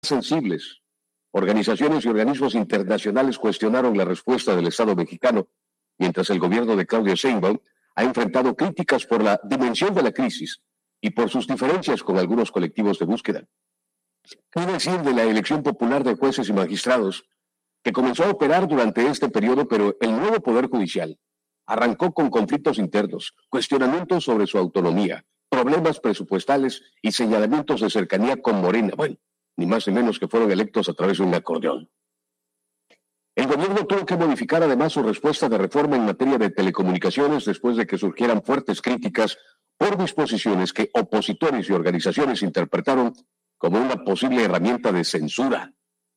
sensibles. Organizaciones y organismos internacionales cuestionaron la respuesta del Estado mexicano, mientras el gobierno de Claudia Sheinbaum ha enfrentado críticas por la dimensión de la crisis y por sus diferencias con algunos colectivos de búsqueda. ¿Qué decir de la elección popular de jueces y magistrados, que comenzó a operar durante este periodo, pero el nuevo Poder Judicial arrancó con conflictos internos, cuestionamientos sobre su autonomía, problemas presupuestales y señalamientos de cercanía con Morena? Bueno, ni más ni menos que fueron electos a través de un acordeón. El gobierno tuvo que modificar además su respuesta de reforma en materia de telecomunicaciones después de que surgieran fuertes críticas por disposiciones que opositores y organizaciones interpretaron como una posible herramienta de censura.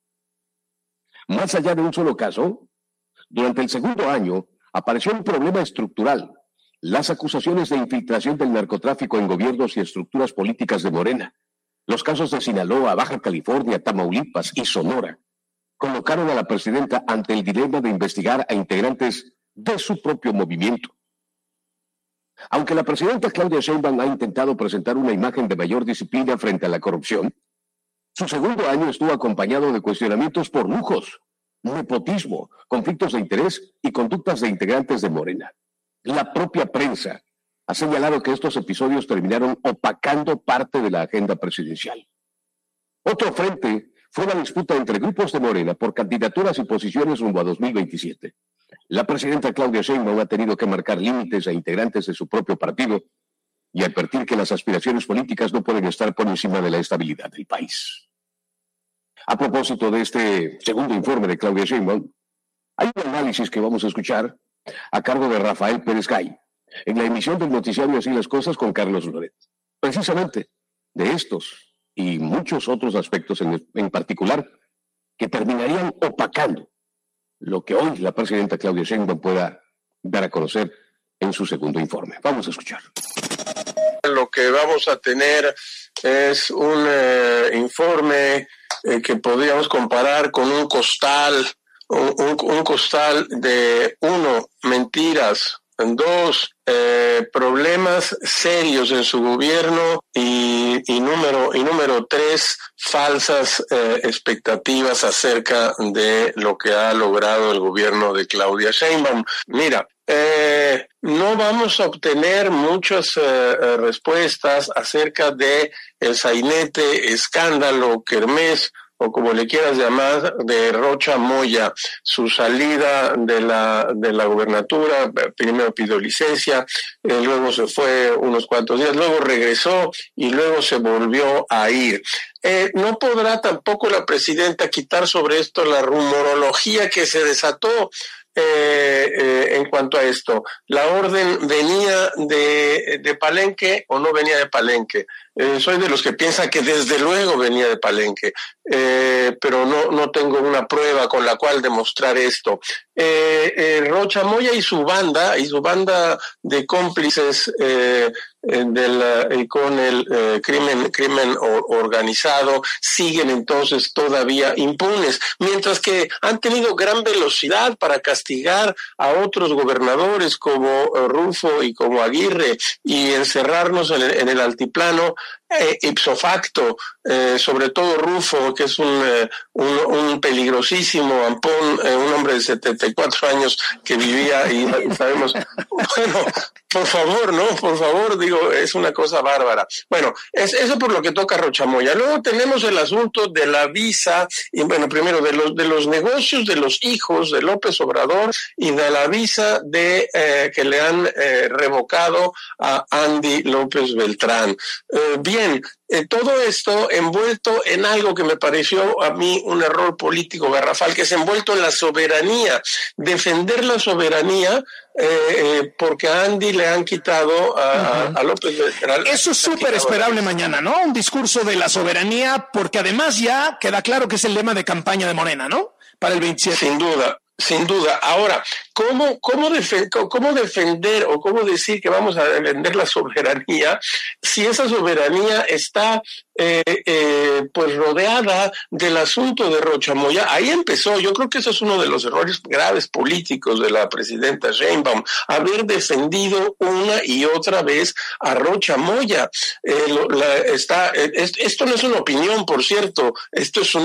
Más allá de un solo caso, durante el segundo año apareció un problema estructural: las acusaciones de infiltración del narcotráfico en gobiernos y estructuras políticas de Morena. Los casos de Sinaloa, Baja California, Tamaulipas y Sonora colocaron a la presidenta ante el dilema de investigar a integrantes de su propio movimiento. Aunque la presidenta Claudia Sheinbaum ha intentado presentar una imagen de mayor disciplina frente a la corrupción, su segundo año estuvo acompañado de cuestionamientos por lujos, nepotismo, conflictos de interés y conductas de integrantes de Morena. La propia prensa ha señalado que estos episodios terminaron opacando parte de la agenda presidencial. Otro frente fue la disputa entre grupos de Morena por candidaturas y posiciones rumbo a 2027. La presidenta Claudia Sheinbaum ha tenido que marcar límites a integrantes de su propio partido y advertir que las aspiraciones políticas no pueden estar por encima de la estabilidad del país. A propósito de este segundo informe de Claudia Sheinbaum, hay un análisis que vamos a escuchar a cargo de Rafael Pérez Gay en la emisión del noticiario Así las Cosas con Carlos Loret. Precisamente de estos y muchos otros aspectos en particular que terminarían opacando lo que hoy la presidenta Claudia Sheinbaum pueda dar a conocer en su segundo informe. Vamos a escuchar. Lo que vamos a tener es un informe que podríamos comparar con un costal, un costal de 1, mentiras, 2, problemas serios en su gobierno y número 3, falsas expectativas acerca de lo que ha logrado el gobierno de Claudia Sheinbaum. Mira, no vamos a obtener muchas respuestas acerca de el sainete, escándalo, kermés, o como le quieras llamar, de Rocha Moya. Su salida de la gubernatura, primero pidió licencia, luego se fue unos cuantos días, luego regresó y luego se volvió a ir. No podrá tampoco la presidenta quitar sobre esto la rumorología que se desató en cuanto a eto. La orden venía de Palenque o no venía de Palenque. Soy de los que piensan que desde luego venía de Palenque, pero no tengo una prueba con la cual demostrar esto. Rocha Moya y su banda de cómplices con el crimen organizado siguen entonces todavía impunes, mientras que han tenido gran velocidad para castigar a otros gobernadores como Rufo y como Aguirre y encerrarnos en el altiplano. Ipso facto, sobre todo Rufo, que es un peligrosísimo ampón, un hombre de 74 años que vivía y sabemos, bueno, por favor, digo, es una cosa bárbara. Bueno, eso por lo que toca a Rocha Moya. Luego tenemos el asunto de la visa, y bueno, primero de los negocios de los hijos de López Obrador y de la visa que le han revocado a Andy López Beltrán. Bien, todo esto envuelto en algo que me pareció a mí un error político garrafal, que es envuelto en la soberanía. Defender la soberanía porque a Andy le han quitado a López Beltrán. Eso es súper esperable mañana, ¿no? Un discurso de la soberanía, porque además ya queda claro que es el lema de campaña de Morena, ¿no? Para el 27. Sin duda. Sin duda. Ahora, ¿cómo defender o cómo decir que vamos a defender la soberanía si esa soberanía está pues rodeada del asunto de Rocha Moya? Ahí empezó. Yo creo que eso es uno de los errores graves políticos de la presidenta Sheinbaum, haber defendido una y otra vez a Rocha Moya. Esto no es una opinión, por cierto, esto es